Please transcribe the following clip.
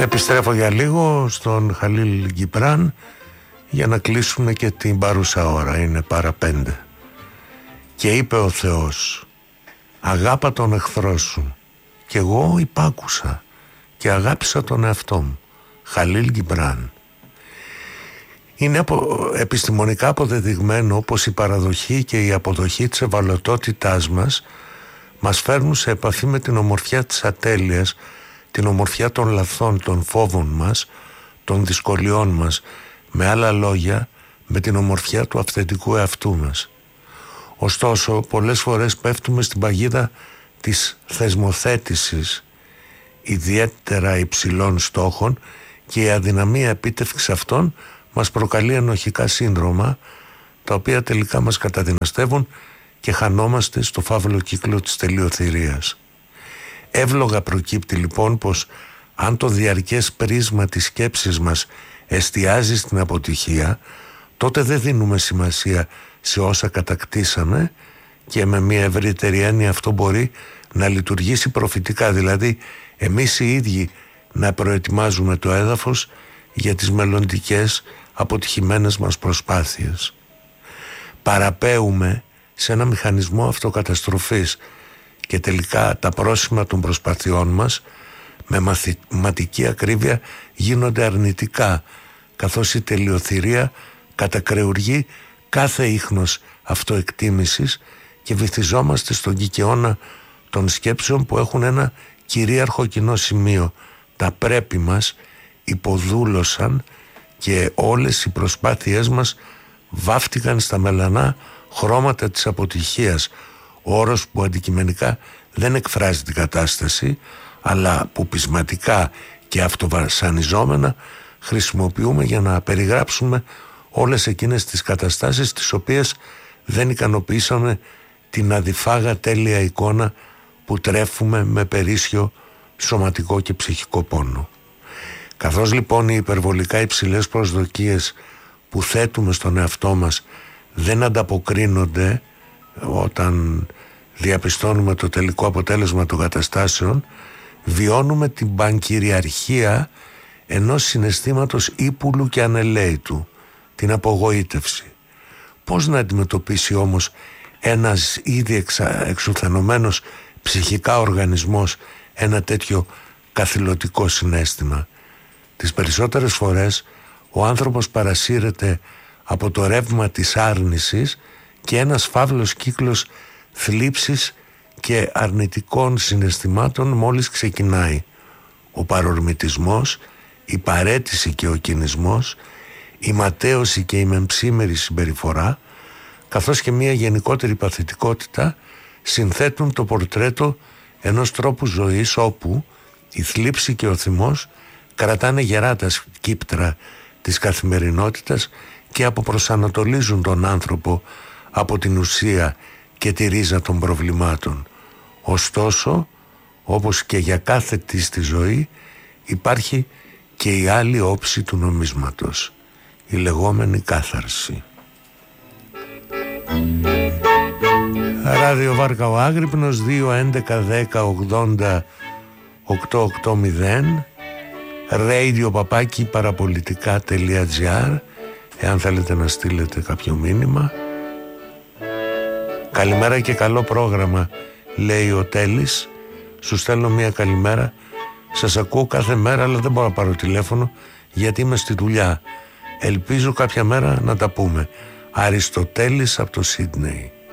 Επιστρέφω για λίγο στον Χαλίλ Γκιμπράν για να κλείσουμε και την παρούσα ώρα. Είναι παρά 5. Και είπε ο Θεός: αγάπα τον εχθρό σου. Και εγώ υπάκουσα και αγάπησα τον εαυτό μου. Χαλίλ Γκιμπράν. Είναι επιστημονικά αποδεδειγμένο πως η παραδοχή και η αποδοχή της ευαλωτότητάς μας φέρνουν σε επαφή με την ομορφιά της ατέλειας, την ομορφιά των λαθών, των φόβων μας, των δυσκολιών μας, με άλλα λόγια, με την ομορφιά του αυθεντικού εαυτού μας. Ωστόσο, πολλές φορές πέφτουμε στην παγίδα της θεσμοθέτησης ιδιαίτερα υψηλών στόχων και η αδυναμία επίτευξης αυτών μας προκαλεί ενοχικά σύνδρομα, τα οποία τελικά μας καταδυναστεύουν και χανόμαστε στο φαύλο κύκλο της τελειοθυρίας. Εύλογα προκύπτει λοιπόν πως αν το διαρκές πρίσμα της σκέψης μας εστιάζει στην αποτυχία, τότε δεν δίνουμε σημασία σε όσα κατακτήσαμε και με μια ευρύτερη έννοια αυτό μπορεί να λειτουργήσει προφητικά, δηλαδή εμείς οι ίδιοι να προετοιμάζουμε το έδαφος για τις μελλοντικές αποτυχημένες μας προσπάθειες. Παραπέουμε σε ένα μηχανισμό αυτοκαταστροφής και τελικά τα πρόσημα των προσπαθειών μας με μαθηματική ακρίβεια γίνονται αρνητικά, καθώς η τελειοθυρία κατακρεουργεί κάθε ίχνος αυτοεκτίμησης και βυθιζόμαστε στον κικαιώνα των σκέψεων που έχουν ένα κυρίαρχο κοινό σημείο. Τα πρέπει μας υποδούλωσαν και όλες οι προσπάθειές μας βάφτηκαν στα μελανά χρώματα της αποτυχίας, όρος που αντικειμενικά δεν εκφράζει την κατάσταση, αλλά που πεισματικά και αυτοβασανιζόμενα χρησιμοποιούμε για να περιγράψουμε όλες εκείνες τις καταστάσεις τις οποίες δεν ικανοποιήσαμε την αδιφάγα τέλεια εικόνα που τρέφουμε με περίσσιο σωματικό και ψυχικό πόνο. Καθώς λοιπόν οι υπερβολικά υψηλές προσδοκίες που θέτουμε στον εαυτό μας δεν ανταποκρίνονται όταν διαπιστώνουμε το τελικό αποτέλεσμα των καταστάσεων, βιώνουμε την πανκυριαρχία ενός συναισθήματος ύπουλου και ανελαίητου, την απογοήτευση. Πώς να αντιμετωπίσει όμως ένας ήδη εξουθενωμένος ψυχικά οργανισμός ένα τέτοιο καθηλωτικό συναίσθημα? Τις περισσότερες φορές ο άνθρωπος παρασύρεται από το ρεύμα της άρνησης και ένας φαύλος κύκλος θλίψης και αρνητικών συναισθημάτων μόλις ξεκινάει. Ο παρορμητισμός, η παραίτηση και ο κινησμός, η ματαίωση και η μεμψήμερη συμπεριφορά, καθώς και μια γενικότερη παθητικότητα συνθέτουν το πορτρέτο ενός τρόπου ζωής όπου η θλίψη και ο θυμός κρατάνε γερά τα σκύπτρα της καθημερινότητας και αποπροσανατολίζουν τον άνθρωπο από την ουσία και τη ρίζα των προβλημάτων. Ωστόσο, όπως και για κάθε τι στη ζωή, υπάρχει και η άλλη όψη του νομίσματος, η λεγόμενη κάθαρση. Ράδιο Βάρκα ο Άγρυπνος, 2-11-10-80-880, radio@parapolitica.gr, εάν θέλετε να στείλετε κάποιο μήνυμα. Καλημέρα και καλό πρόγραμμα, λέει ο Τέλης. Σου στέλνω μια καλημέρα. Σας ακούω κάθε μέρα, αλλά δεν μπορώ να πάρω τηλέφωνο γιατί είμαι στη δουλειά. Ελπίζω κάποια μέρα να τα πούμε. Αριστοτέλης από το Σίδνεϊ.